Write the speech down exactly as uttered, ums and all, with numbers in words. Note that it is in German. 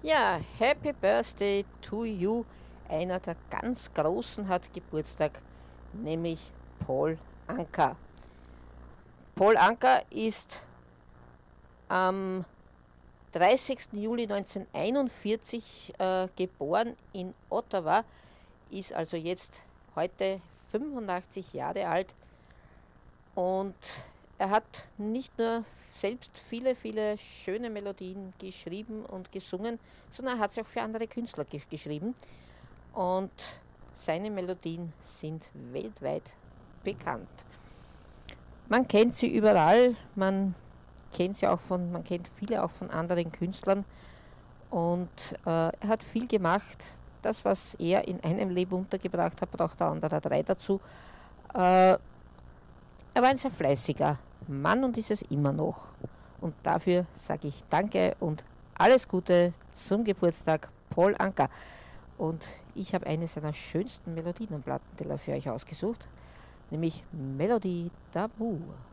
Ja, Happy Birthday to you. Einer der ganz Großen hat Geburtstag, nämlich Paul Anka. Paul Anka ist am dreißigsten Juli neunzehnhunderteinundvierzig äh, geboren in Ottawa, ist also jetzt heute fünfundachtzig Jahre alt und er hat nicht nur selbst viele, viele schöne Melodien geschrieben und gesungen, sondern er hat sie auch für andere Künstler ge geschrieben. Und seine Melodien sind weltweit bekannt. Man kennt sie überall, man kennt sie auch von, man kennt viele auch von anderen Künstlern. Und äh, er hat viel gemacht. Das, was er in einem Leben untergebracht hat, braucht der andere drei dazu. Äh, er war ein sehr fleißiger Mann und ist es immer noch. Und dafür sage ich Danke und alles Gute zum Geburtstag, Paul Anka. Und ich habe eine seiner schönsten Melodien am Plattenteller für euch ausgesucht, nämlich Melodie d'Amour.